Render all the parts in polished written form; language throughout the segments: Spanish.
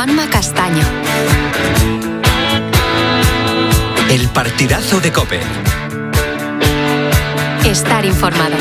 Juanma Castaño. El partidazo de COPE. Estar informado.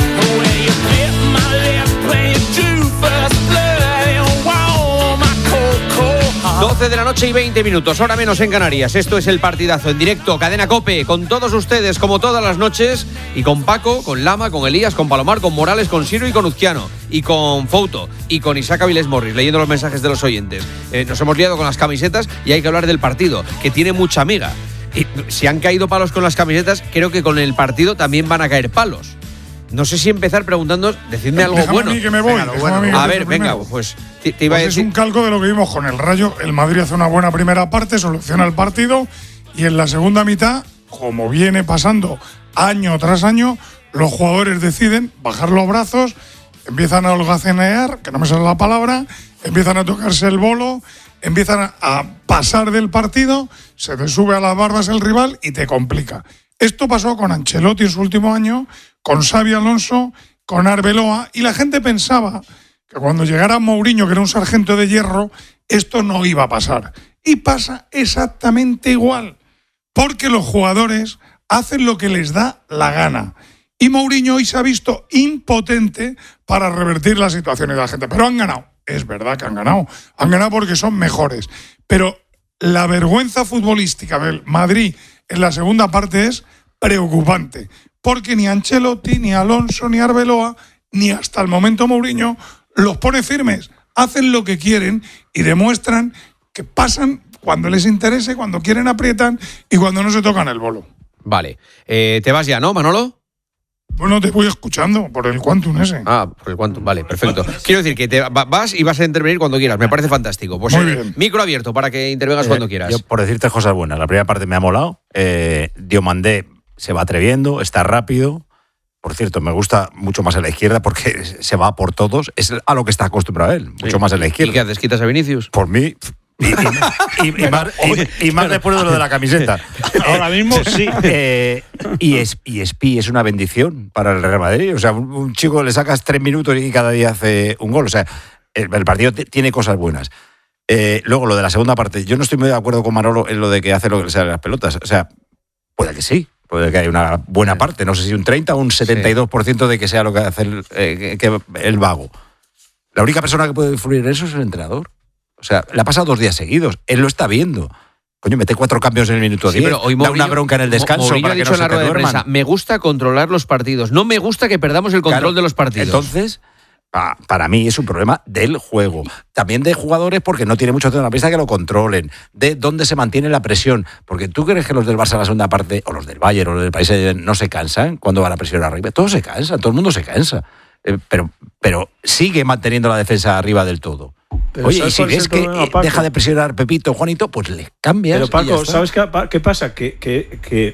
12 de la noche y 20 minutos, hora menos en Canarias. Esto es el partidazo en directo, Cadena COPE, con todos ustedes, como todas las noches, y con Paco, con Lama, con Elías, con Palomar, con Morales, con Siro y con Uzquiano, y con Fouto, y con Isaac Avilés Morris, leyendo los mensajes de los oyentes. Nos hemos liado con las camisetas y hay que hablar del partido, que tiene mucha amiga. Y si han caído palos con las camisetas, creo que con el partido también van a caer palos. No sé si empezar preguntando, decidme algo bueno. A mí que me voy. A ver, venga, pues te iba a decir. Es un calco de lo que vimos con el Rayo. El Madrid hace una buena primera parte, soluciona el partido y en la segunda mitad, como viene pasando año tras año, los jugadores deciden bajar los brazos, empiezan a holgazanear, que no me sale la palabra, empiezan a tocarse el bolo, empiezan a pasar del partido, se te sube a las barbas el rival y te complica. Esto pasó con Ancelotti en su último año, con Xabi Alonso, con Arbeloa, y la gente pensaba que cuando llegara Mourinho, que era un sargento de hierro, esto no iba a pasar. Y pasa exactamente igual, porque los jugadores hacen lo que les da la gana. Y Mourinho hoy se ha visto impotente para revertir la situación de la gente. Pero han ganado. Es verdad que han ganado. Han ganado porque son mejores. Pero la vergüenza futbolística del Madrid en la segunda parte es preocupante. Porque ni Ancelotti, ni Alonso, ni Arbeloa, ni hasta el momento Mourinho los pone firmes. Hacen lo que quieren y demuestran que pasan cuando les interese, cuando quieren aprietan y cuando no se tocan el bolo. Vale. ¿Te vas ya, no, Manolo? Bueno, te voy escuchando por el Quantum ese. Por el Quantum, vale, perfecto. Quiero decir que te vas y vas a intervenir cuando quieras. Me parece fantástico. Pues muy bien. Micro abierto para que intervengas cuando quieras. Yo, por decirte cosas buenas, la primera parte me ha molado. Diomandé se va atreviendo, está rápido. Por cierto, me gusta mucho más en la izquierda porque se va por todos. Es a lo que está acostumbrado él, mucho más en la izquierda. ¿Y qué haces? ¿Quitas a Vinicius? Por mí. Y más después de lo de la camiseta. Ahora mismo sí. Y Espi es una bendición para el Real Madrid. O sea, un chico le sacas 3 minutos y cada día hace un gol. O sea, el partido tiene cosas buenas. Luego, lo de la segunda parte. Yo no estoy muy de acuerdo con Manolo en lo de que hace lo que le sale a las pelotas. O sea, puede que sí. Puede que haya una buena parte. No sé si un 30 o un 72% de que sea lo que hace el vago. La única persona que puede influir en eso es el entrenador. O sea, le ha pasado 2 días seguidos. Él lo está viendo. Coño, mete 4 cambios en el minuto 10. Pero hoy da una bronca en el descanso Mourinho para que no se te duerman. Me gusta controlar los partidos. No me gusta que perdamos el control de los partidos. Entonces, para mí es un problema del juego. También de jugadores porque no tiene mucho tiempo en la pista que lo controlen. De dónde se mantiene la presión. Porque tú crees que los del Barça en la segunda parte, o los del Bayern, o los del País no se cansan cuando van a presionar arriba. Todos se cansan, todo el mundo se cansa. Pero sigue manteniendo la defensa arriba del todo. Pero oye, y si ves que deja de presionar Pepito, Juanito, pues le cambias. Pero Paco, ¿sabes qué pasa? Que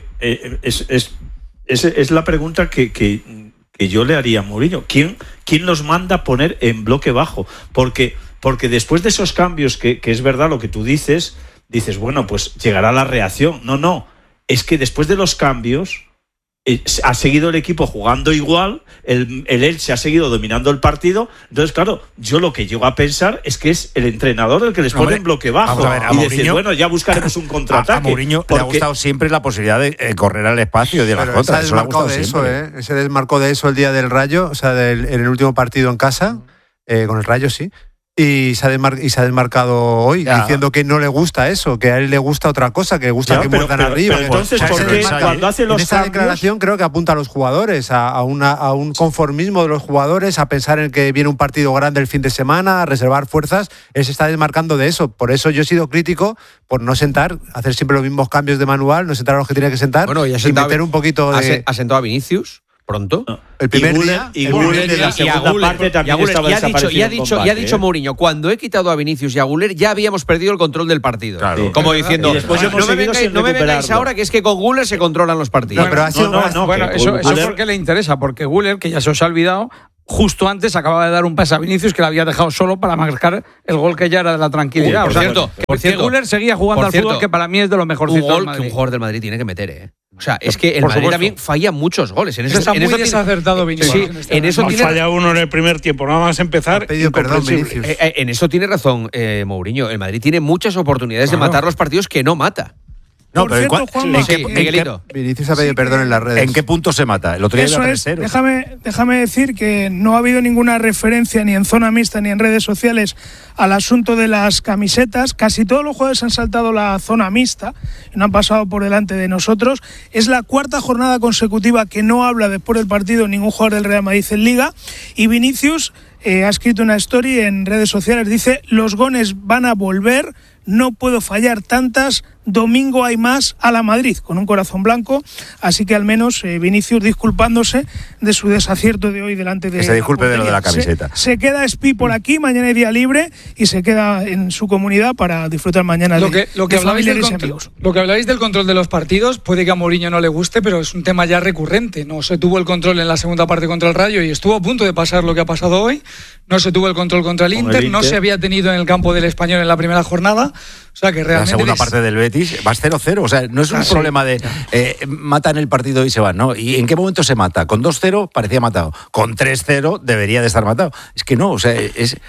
es la pregunta que yo le haría a Mourinho. ¿Quién los manda a poner en bloque bajo? Porque después de esos cambios, que es verdad lo que tú dices, bueno, pues llegará la reacción. No, es que después de los cambios ha seguido el equipo jugando igual, el Elche ha seguido dominando el partido. Entonces, claro, yo lo que llego a pensar es que es el entrenador el que les pone en bloque bajo. Vamos a ver, y Mourinho, decir, bueno, ya buscaremos un contraataque. A Mourinho le ha gustado siempre la posibilidad de correr al espacio y de las contras. Eso le ha gustado siempre. Se desmarcó de eso el día del Rayo, o sea, en el último partido en casa, con el Rayo, sí. Y se ha desmarcado hoy, diciendo que no le gusta eso, que a él le gusta otra cosa, que le gusta que muerdan arriba. Pero entonces, porque cuando hace los en esa declaración creo que apunta a los jugadores, a un conformismo de los jugadores, a pensar en que viene un partido grande el fin de semana, a reservar fuerzas. Él se está desmarcando de eso. Por eso yo he sido crítico por no sentar, hacer siempre los mismos cambios de manual, no sentar a los que tiene que sentar, y meter un poquito de... ¿Ha sentado a Vinicius? ¿Pronto? No. El primer día. Y Güler en la segunda parte también estaba desaparecido. Y ha dicho Mourinho, cuando he quitado a Vinicius y a Güler, ya habíamos perdido el control del partido. Claro. Como diciendo, no me vengáis ahora que es que con Güler se controlan los partidos. Eso porque le interesa, porque Güler, que ya se os ha olvidado, justo antes acababa de dar un pase a Vinicius que le había dejado solo para marcar el gol que ya era de la tranquilidad. Por cierto, Güler seguía jugando al fútbol, que para mí es de lo mejorcito del Madrid. Que un jugador del Madrid tiene que meter, O sea, es que el Por Madrid supuesto. también falla muchos goles. En eso, Está en muy eso tiene- desacertado Vinicius. Sí, en esta en eso Nos tiene falla uno en el primer tiempo, nada más empezar. Ha pedido perdón, incomprensible. Vinicius. en eso tiene razón Mourinho. El Madrid tiene muchas oportunidades de Claro. matar los partidos que no mata. No, Por pero ¿en cierto, cuál- Juanma, ¿en qué- Sí, en qué- Miguelito. Vinicius ha pedido perdón en las redes. ¿En qué punto se mata? El otro día Eso era es, 3-0. déjame decir que no ha habido ninguna referencia ni en zona mixta ni en redes sociales al asunto de las camisetas. Casi todos los jugadores han saltado la zona mixta y no han pasado por delante de nosotros. Es la cuarta jornada consecutiva que no habla después del partido ningún jugador del Real Madrid en Liga. Y Vinicius ha escrito una story en redes sociales, dice: los goles van a volver, no puedo fallar tantas, domingo hay más a la Madrid, con un corazón blanco. Así que al menos Vinicius disculpándose de su desacierto de hoy delante de... Que se disculpe de lo de la camiseta. Se queda Espi por aquí, mañana hay día libre y se queda en su comunidad para disfrutar mañana Lo que de hablabais del familiares y control, amigos. lo que hablabais del control de los partidos, puede que a Mourinho no le guste, pero es un tema ya recurrente. No se tuvo el control en la segunda parte contra el Rayo y estuvo a punto de pasar lo que ha pasado hoy. No se tuvo el control contra el Inter, no se había tenido en el campo del Español en la primera jornada. O sea que La realmente segunda parte del Betis vas 0-0. O sea, no es un sí. problema de matan el partido y se van, ¿no? ¿Y en qué momento se mata? Con 2-0 parecía matado. Con 3-0 debería de estar matado. Es que no, o sea,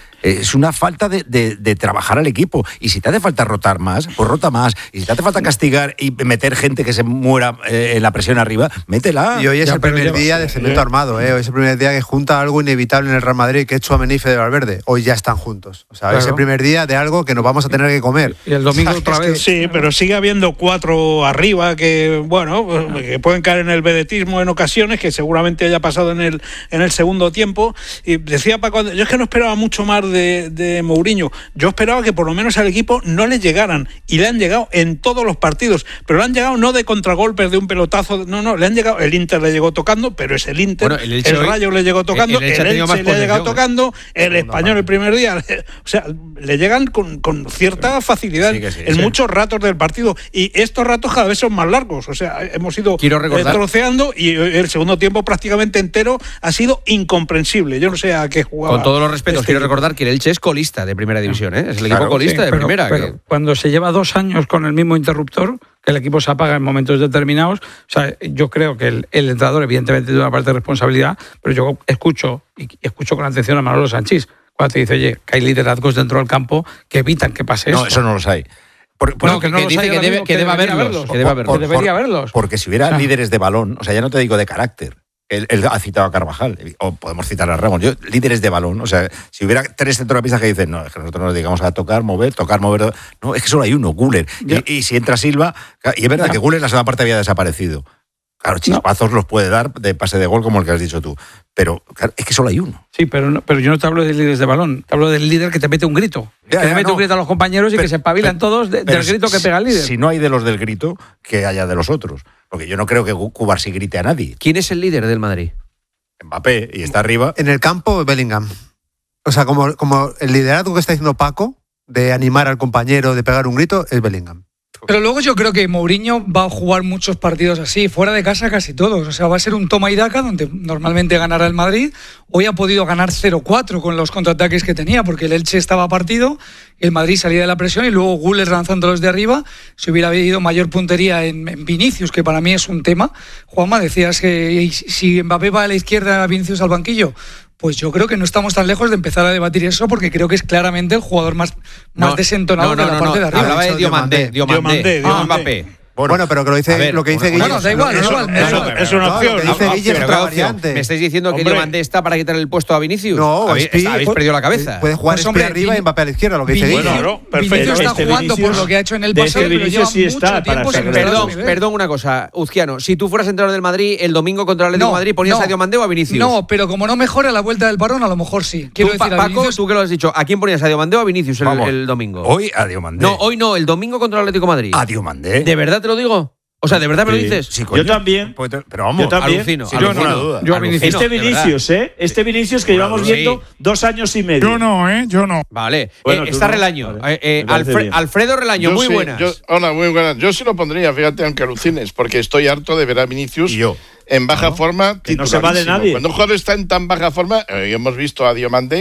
es una falta de trabajar al equipo. Y si te hace falta rotar más, pues rota más. Y si te hace falta castigar y meter gente que se muera en la presión arriba, métela. Y hoy es Ya, el pero primer lleva- día de cemento armado, Hoy es el primer día que junta algo inevitable en el Real Madrid, que es Tchouaméni y Fede Valverde. Hoy ya están juntos. O sea, Claro. es el primer día de algo que nos vamos a tener que comer. Y el domingo ¿Sabes? otra vez. Sí, pero sigue habiendo 4 arriba que, bueno, que pueden caer en el vedetismo en ocasiones, que seguramente haya pasado en el segundo tiempo. Y decía Paco, yo es que no esperaba mucho más de Mourinho. Yo esperaba que por lo menos al equipo no le llegaran. Y le han llegado en todos los partidos. Pero le han llegado no de contragolpes, de un pelotazo. No, le han llegado. El Inter le llegó tocando, pero es el Inter. Bueno, el Elche hoy- Rayo le llegó tocando. el El Elche ha Elche tenido más le ha llegado posesión, tocando. El Español el primer día. O sea, le llegan con cierta facilidad Sí que sí, en sí. muchos ratos del partido. Y estos ratos cada vez son más largos. O sea, hemos ido Quiero recordar- troceando y el segundo tiempo prácticamente entero ha sido incomprensible. Yo no sé a qué jugaba. Con todos los respetos, este quiero equipo. recordar que el Elche es colista de primera división, ¿eh? Es el equipo Claro, colista de pero- primera. pero que- cuando se lleva 2 años con el mismo interruptor, que el equipo se apaga en momentos determinados, o sea, yo creo que el entrenador evidentemente tiene una parte de responsabilidad, pero yo escucho con atención a Manolo Sanchís cuando te dice, oye, que hay liderazgos dentro del campo que evitan que pase No, esto. eso no los hay. No, que no los dice hay que ahora debe- mismo, que debe debería haberlos, que debe haberlos. debería haberlos. Porque si hubiera Ah. líderes de balón, o sea, ya no te digo de carácter. Él ha citado a Carvajal, o podemos citar a Ramos. Líderes de balón, o sea, si hubiera 3 centrocampistas que dicen, no, es que nosotros nos dedicamos a tocar, mover. No, es que solo hay uno, Güler. Y si entra Silva, y es verdad que Güler en la segunda parte había desaparecido. Claro, chispazos los puede dar de pase de gol como el que has dicho tú. Pero claro, es que solo hay uno. Sí, pero yo no te hablo de líderes de balón, te hablo del líder que te mete un grito. Ya, que ya, le mete no. un grito a los compañeros y que se espabilan todos del grito que pega el líder. Si no hay de los del grito, que haya de los otros. Porque yo no creo que Cubarsí grite a nadie. ¿Quién es el líder del Madrid? Mbappé, y está arriba. En el campo, Bellingham. O sea, como el liderazgo que está diciendo Paco, de animar al compañero, de pegar un grito, es Bellingham. Pero luego yo creo que Mourinho va a jugar muchos partidos así, fuera de casa casi todos. O sea, va a ser un toma y daca donde normalmente ganará el Madrid. Hoy ha podido ganar 0-4 con los contraataques que tenía, porque el Elche estaba partido, el Madrid salía de la presión y luego Güler lanzándolos de arriba. Si hubiera habido mayor puntería en Vinicius, que para mí es un tema. Juanma, decías que si Mbappé va a la izquierda, Vinicius al banquillo. Pues yo creo que no estamos tan lejos de empezar a debatir eso, porque creo que es claramente el jugador más desentonado de la parte de arriba. Hablaba de Diomandé, Diomandé. Mbappé. Bueno, pero que lo dice, a ver, lo que dice una- Guille. No, da igual, Es no, una opción. Lo que dice Ah, Guille es pero otra qué opción. variante. ¿Me estáis diciendo que Hombre. Diomandé está para quitarle el puesto a Vinicius? No, habéis Espi- perdido la cabeza. Puede jugar Pues, Espi hombre, arriba y Mbappé a la izquierda, lo que dice Vinicius, Guille. Claro, perfecto. Vinicius está Este jugando por Vinicius- lo que ha hecho en el de pasado, este pero lleva Vinicius sí mucho está para tiempo sin sacar- estar a su Perdón, nivel. perdón una cosa, Uzquiano. Si tú fueras entrenador del Madrid el domingo contra el Atlético de Madrid, ¿ponías a Diomandé o a Vinicius? No, pero como no mejora la vuelta del balón, a lo mejor sí. Quiero Tú, decir, a Paco, Vinicius, tú que lo has dicho, ¿a quién ponías? ¿A Diomandé o a Vinicius Vamos, el domingo? Hoy a Diomandé. No, hoy no, el domingo contra el Atlético de Madrid. A Diomandé. ¿De verdad te lo digo? O sea, ¿de verdad me lo Sí. dices? Sí, coño. Yo también. Pero vamos, Yo también. Alucino, sin alucino. ninguna duda. Yo a Alucino. Vinicius Este de Vinicius, Este Vinicius que llevamos Sí. viendo 2 años y medio. Yo no, yo no. Vale. Bueno, tú está no. Relaño. Vale. Me parece bien. Alfredo Relaño, muy sí, buenas. Hola, muy buenas. Yo sí lo pondría, fíjate, aunque alucines, porque estoy harto de ver a Vinicius Y yo. en baja forma. Que no se va de titularísimo. nadie. Cuando un jugador está en tan baja forma, hemos visto a Diomandé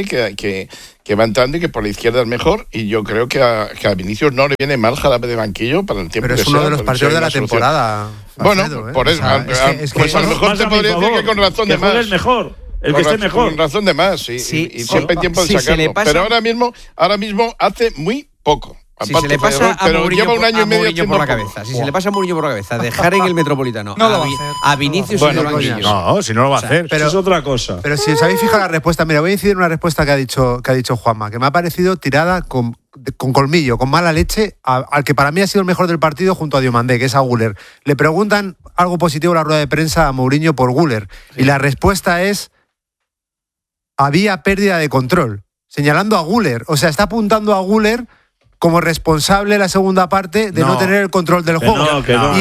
que va entrando y que por la izquierda es mejor, y yo creo que a Vinicius no le viene mal jarabe de banquillo para el tiempo Pero que es uno sea, de los porque partidos sea de la una solución. temporada. Bueno, Alfredo, por eso. Pues a lo mejor te podría decir que con razón de más. Que mejor. El que esté mejor. Con razón de más, sí. Sí, y siempre hay tiempo de sacarlo. Pero ahora mismo hace muy poco. Si se le pasa a Mourinho, lleva un año y medio por la cabeza, si se le pasa a Mourinho por la cabeza, dejar en el Metropolitano a Vinicius y banquillo. No, si no lo va a hacer. Pero eso es otra cosa. Pero si os habéis fijado la respuesta, mira, voy a incidir en una respuesta que ha dicho Juanma, que me ha parecido tirada con colmillo, con mala leche, al que para mí ha sido el mejor del partido junto a Diomandé, que es a Güler. Le preguntan algo positivo en la rueda de prensa a Mourinho por Güler, y la respuesta es: había pérdida de control, señalando a Güler. O sea, está apuntando a Güler como responsable en la segunda parte de no tener el control del juego. Y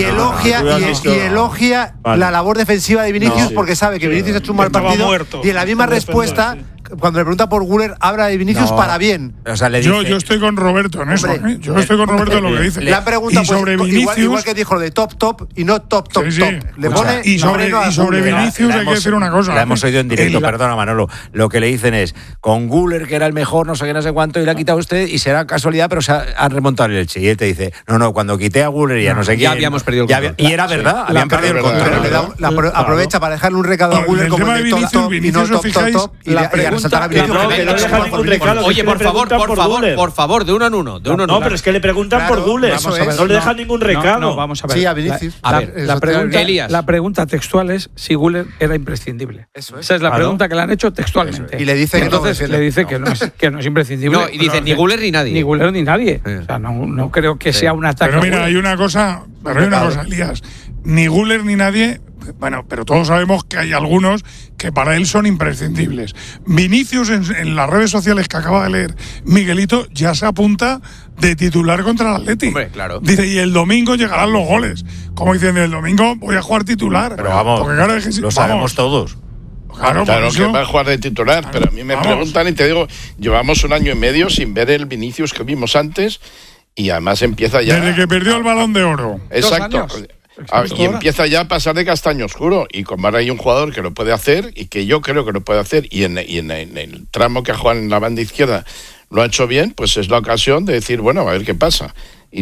elogia la labor defensiva de Vinicius, porque sabe que Vinicius ha hecho un mal partido. Y en la misma respuesta, cuando le pregunta por Güler, habla de Vinicius para bien. O sea, le dice, yo estoy con Roberto en eso. Yo estoy con Roberto en lo que dice. Le han preguntado sobre Vinicius, igual que dijo de top y no top. Le pone y sobre Vinicius hay que decir una cosa. La hemos oído en directo, perdona Manolo. Lo que le dicen es, con Güler, que era el mejor, no sé qué, no sé cuánto, y le ha quitado usted, y será casualidad, pero se ha remontado el Elche. Y él te dice, no, cuando quité a Güler ya no sé quién. Ya habíamos perdido el control. Y era verdad, habían perdido el control. Aprovecha para dejarle un recado a Güler como el de top y no top, y resaltar a Vinicius. Oye, por favor, de uno en uno. No, pero es que le preguntan por Güler. No le dejan ningún recado. No, vamos a ver. Sí, a Vinicius. La pregunta textual es si Güler era imprescindible. Esa es la pregunta que le han hecho textualmente. Y le dice que no es imprescindible. No, y dice ni Güler ni nadie. Ni Güler ni nadie. O sea, no creo que sea un ataque. Pero mira, hay una cosa, Elías. Ni Güler ni nadie. Bueno, pero todos sabemos que hay algunos que para él son imprescindibles. Vinicius, en las redes sociales que acaba de leer Miguelito, ya se apunta de titular contra el Atleti. Hombre, claro. Dice, y el domingo llegarán los goles. Como dicen, el domingo voy a jugar titular. Pero vamos, porque claro, es que lo sabemos todos. Claro que va a jugar de titular, pero a mí me preguntan y te digo, llevamos un año y medio sin ver el Vinicius que vimos antes y además empieza ya... Desde que perdió el Balón de Oro. Exacto. Y empieza ya a pasar de castaño oscuro. Y como ahora hay un jugador que lo puede hacer y que yo creo que lo puede hacer y en el tramo que ha jugado en la banda izquierda lo ha hecho bien, pues es la ocasión de decir, bueno, a ver qué pasa. Y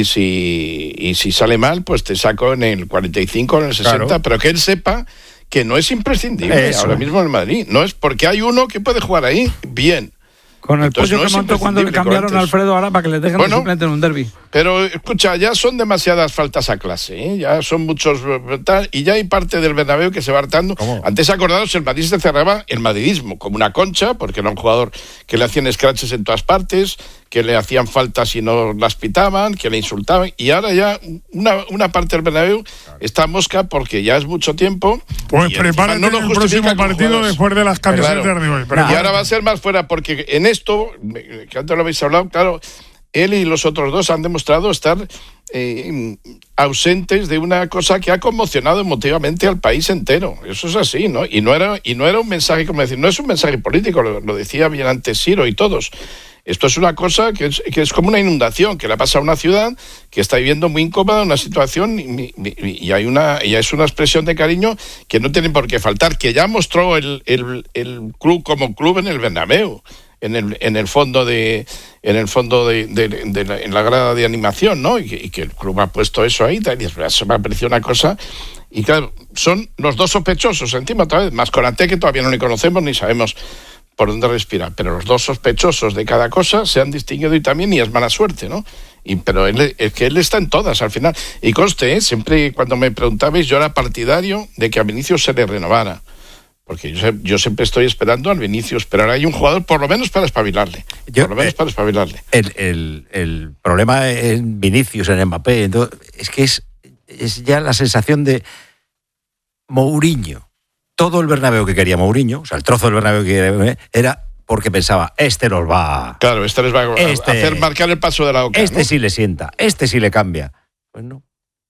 si sale mal, pues te saco en el 45 o en el 60, pero que él sepa que no es imprescindible ahora mismo en el Madrid. No es porque hay uno que puede jugar ahí bien. Con el pollo que montó cuando le cambiaron a Alfredo ahora para que le dejen de suplente en un derbi. Pero escucha, ya son demasiadas faltas a clase, ¿eh? Ya son muchos tal, y ya hay parte del Bernabéu que se va hartando. ¿Cómo? Antes, acordaros, el Madrid se cerraba el madridismo como una concha, porque era un jugador que le hacían scratches en todas partes, que le hacían faltas y no las pitaban, que le insultaban, y ahora ya una parte del Bernabéu está mosca porque ya es mucho tiempo. Pues prepárate el próximo partido después de las camisetas de hoy. Y ahora va a ser más fuera, porque en esto, que antes lo habéis hablado, claro, él y los otros dos han demostrado estar ausentes de una cosa que ha conmocionado emotivamente al país entero. Eso es así, ¿no? Y no era un mensaje, como decir, no es un mensaje político, lo decía bien antes Siro y todos. Esto es una cosa que es como una inundación, que le pasa a una ciudad que está viviendo muy incómoda una situación y ya es una expresión de cariño que no tiene por qué faltar, que ya mostró el club como club en el Bernabéu. En el fondo en la grada de animación, ¿no? Y que el club ha puesto eso ahí, y se me ha parecido una cosa. Y claro, son los dos sospechosos, encima otra vez, más Konaté, que todavía no le conocemos ni sabemos por dónde respira, pero los dos sospechosos de cada cosa se han distinguido y también, y es mala suerte, ¿no? Pero es que él está en todas al final. Y conste, siempre cuando me preguntabais, yo era partidario de que a Vinicius se le renovara. Porque yo siempre estoy esperando al Vinicius, pero ahora hay un jugador por lo menos para espabilarle. El problema en Vinicius, en Mbappé, es que es ya la sensación de Mourinho. Todo el Bernabéu que quería Mourinho, o sea, el trozo del Bernabéu que quería, era porque pensaba, nos va... Claro, les va a hacer marcar el paso de la Oca, ¿no? Sí le sienta, sí le cambia. Pues no.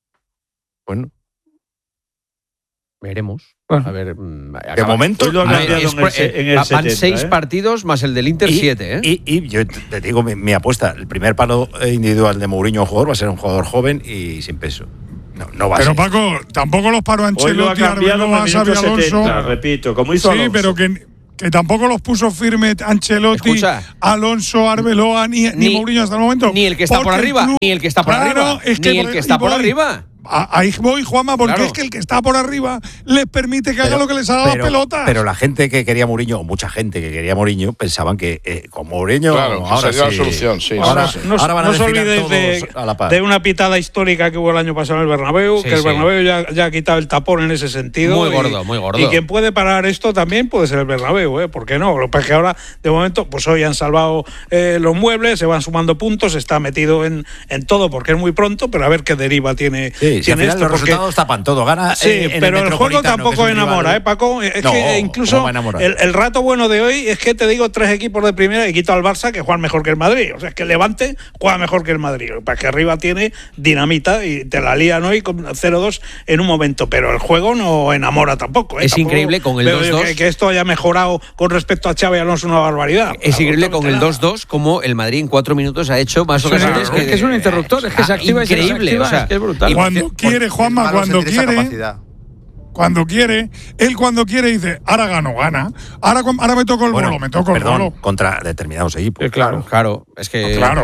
Veremos. Bueno, a ver, de momento van 6 partidos más el del Inter 7. Y yo te digo mi apuesta, el primer palo individual de Mourinho jugador va a ser un jugador joven y sin peso. No va a ser. Pero Paco, tampoco los paró Ancelotti, Arbeloa, Xabi Alonso. Repito, como hizo Alonso. Sí, pero que tampoco los puso firme Ancelotti, Alonso, Arbeloa, ni Mourinho hasta el momento. Ni el que está por arriba, ni el que está por arriba, ni el que está por arriba. Ahí voy, Juanma, porque Claro. es que el que está por arriba les permite que haga lo que les haga la pelota. Pero la gente que quería Mourinho, o mucha gente que quería Mourinho, pensaban que con Mourinho Claro, que ahora sería la sí. solución, sí. Ahora, No ahora van a os desfilar olvidéis todos a la par. de una pitada histórica que hubo el año pasado en el Bernabéu, Sí, que el sí. Bernabéu ya ha quitado el tapón en ese sentido. Muy gordo, muy gordo. Y quien puede parar esto también puede ser el Bernabéu, ¿eh? ¿Por qué no? Lo que pasa es que ahora, de momento, pues hoy han salvado los muebles, se van sumando puntos, está metido en todo porque es muy pronto, pero a ver qué deriva tiene, Sí, si al tiene final esto. los porque- resultados tapan todo. Gana Sí, en pero el juego Metropolitano, tampoco que es un enamora, rival. ¿eh, Paco? Es No, que ¿cómo incluso va a enamorar? el rato bueno de hoy es que te digo 3 equipos de primera y quito al Barça que juegan mejor que el Madrid. O sea, es que el Levante juega mejor que el Madrid. Para que arriba tiene dinamita y te la lían hoy con 0-2 en un momento. Pero el juego no enamora tampoco. ¿eh? Es Tampoco increíble con el veo 2-2. Que esto haya mejorado con respecto a Xavi Alonso una barbaridad. Es increíble con el Absolutamente 2-2 como el Madrid en 4 minutos ha hecho más ocasiones Es que es un interruptor, es que se activa y se increíble, desactiva, o sea, es que es brutal. y Cuando quiere, Juanma, Malo cuando sentir esa quiere, capacidad. cuando quiere dice, ahora gana. Ahora me toco el bolo, me toco el Perdón, bolo. contra determinados equipos. Claro, es que Claro.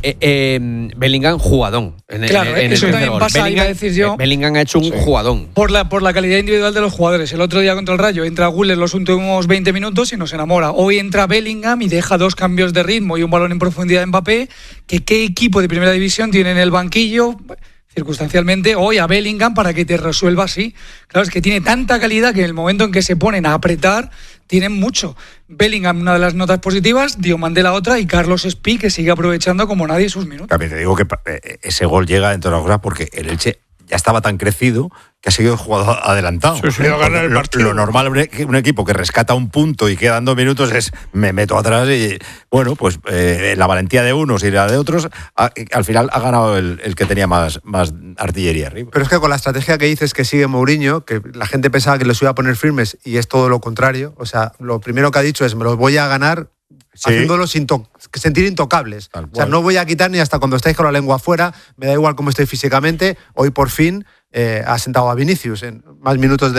Bellingham jugadón en Claro, el eso tercer también gol. pasa, iba a Bellingham, decir yo. Bellingham ha hecho un jugadón. Por la calidad individual de los jugadores. El otro día contra el Rayo entra Güler los últimos 20 minutos y nos enamora. Hoy entra Bellingham y deja 2 cambios de ritmo y un balón en profundidad de Mbappé. ¿Qué equipo de primera división tiene en el banquillo? Circunstancialmente, hoy a Bellingham para que te resuelva así. Claro, es que tiene tanta calidad que en el momento en que se ponen a apretar, tienen mucho. Bellingham, una de las notas positivas, Diomande la otra y Carlos Espí, que sigue aprovechando como nadie sus minutos. También te digo que ese gol llega, entre otras cosas, porque el Elche ya estaba tan crecido que ha sido jugador adelantado. Iba a ganar el partido. Lo normal que un equipo que rescata un punto y quedan 2 minutos es me meto atrás y bueno, pues la valentía de unos y la de otros al final ha ganado el que tenía más artillería arriba. Pero es que con la estrategia que dices que sigue Mourinho, que la gente pensaba que los iba a poner firmes y es todo lo contrario. O sea, lo primero que ha dicho es me los voy a ganar haciéndolos sentir intocables. O sea, no voy a quitar ni hasta cuando estáis con la lengua afuera, me da igual cómo estoy físicamente. Hoy por fin ha sentado a Vinicius en más minutos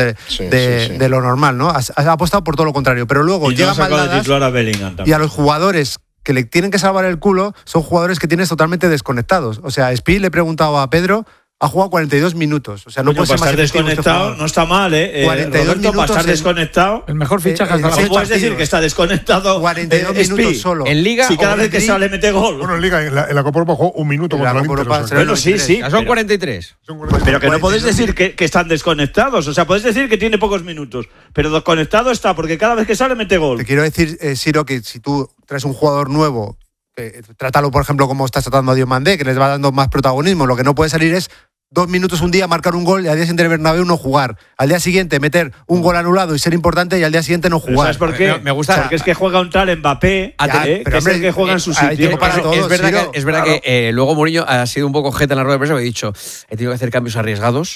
de lo normal, ¿no? Ha apostado por todo lo contrario. Pero luego Y no llegan sacado de Maldadas titular a Bellingham y también. a los jugadores que le tienen que salvar el culo son jugadores que tienes totalmente desconectados. O sea, Espí le preguntaba a Pedro, ha jugado 42 minutos. O sea, no Coño, puede ser para más estar efectivo este desconectado jugador. no está mal, ¿eh? 42 Roberto, para minutos estar en- desconectado. El mejor fichaje hasta la seis No fecha. puedes decir partidos. que está desconectado. 42 Espí. minutos solo. En Liga Si cada o vez en que Madrid, sale mete gol. Bueno, en Liga, en la Copa Europa jugó un minuto En la contra el Copa Inter. Europa o sea, será Bueno, sí, sí. ya son 43. Pero que no puedes 42 decir que están desconectados. O sea, puedes decir que tiene pocos minutos. Pero desconectado está, porque cada vez que sale mete gol. Te quiero decir, Siro, que si tú traes un jugador nuevo, trátalo, por ejemplo, como estás tratando a Diomandé, que les va dando más protagonismo. Lo que no puede salir es 2 minutos un día, marcar un gol y al día siguiente en el Bernabéu no jugar. Al día siguiente meter un gol anulado y ser importante y al día siguiente no Pero jugar. ¿sabes por qué? Me gusta- Porque es que juega un tal Mbappé, Ya, que pero es el hombre, que juega en su hay sitio. tiempo para todo. Es verdad Ciro, que, claro. luego Mourinho ha sido un poco jeta en la rueda de prensa, me ha dicho, he tenido que hacer cambios arriesgados.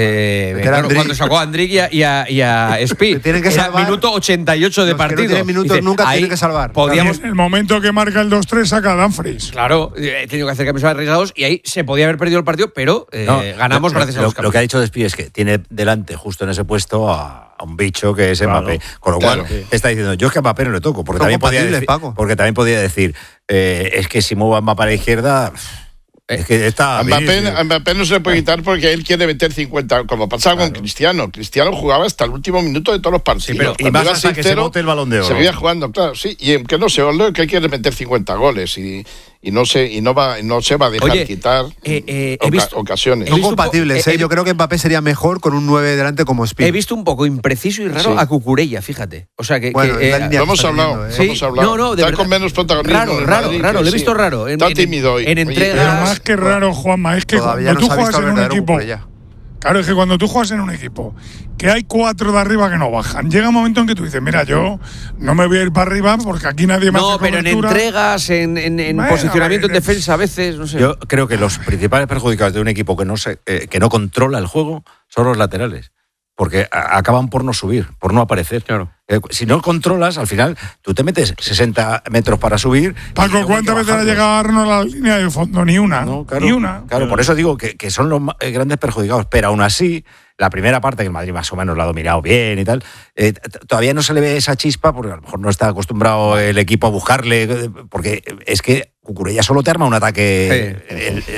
Claro, cuando sacó a Andrick y a Espí. Te tienen que salvar. Minuto 88 de Los que no partido. tienen minutos nunca ahí tienen que salvar. Podíamos, En el momento que marca el 2-3 saca a Dumfries. claro, he tenido que hacer cambios arriesgados y ahí se podía haber perdido el partido, pero No, ganamos gracias a los lo cambios. que ha dicho Despí es que tiene delante, justo en ese puesto, a un bicho que es Mbappé. Con lo cual, está diciendo, yo es que a Mbappé no le toco. Porque Son también, podía compatibles, decir, Paco. porque también podía decir, es que si muevo a Mbappé a la izquierda, es que está... A Mbappé no se le puede quitar porque él quiere meter 50, como pasaba con Cristiano. Cristiano jugaba hasta el último minuto de todos los partidos. pero- y Cuando más iba hasta que se 6-0, bote el Balón de Oro. seguía jugando, claro, sí. Y aunque no se volvió, que él quiere meter 50 goles y no se va a dejar Oye, quitar he visto- ocasiones. he Son visto un po- compatibles. he- Yo creo que Mbappé sería mejor con un 9 delante como Espí. He visto un poco impreciso y raro Sí. a Cucurella, fíjate. O sea que. Bueno, que, es la línea Lo que hemos está hablado, teniendo, Sí, lo hemos hablado. no, de Está verdad. con menos protagonismo. Raro, en el raro, Madrid, raro, que lo he sí. visto raro. Está tímido hoy. En Oye, entregas. Pero más que raro, Juanma, es que Todavía cuando no tú se ha juegas visto en el un verdadero equipo. Cucurella. Claro, es que cuando tú juegas en un equipo que hay 4 de arriba que no bajan, llega un momento en que tú dices, mira, yo no me voy a ir para arriba porque aquí nadie me No, hace pero en cobertura. entregas, en Bueno, posicionamiento en a ver, defensa a veces, no sé. Yo creo que los principales perjudicados de un equipo que no controla el juego son los laterales. Porque acaban por no subir, por no aparecer. Claro. Si no controlas, al final tú te metes 60 metros para subir. y Paco, luego ¿cuántas hay que veces ha bajarlos. llegado Arnold a la línea de fondo? Ni una. No, claro, Ni una. Claro, por eso digo que son los grandes perjudicados. Pero aún así, la primera parte, que el Madrid más o menos la ha dominado bien y tal, todavía no se le ve esa chispa, porque a lo mejor no está acostumbrado el equipo a buscarle, porque es que Cucurella solo te arma un ataque.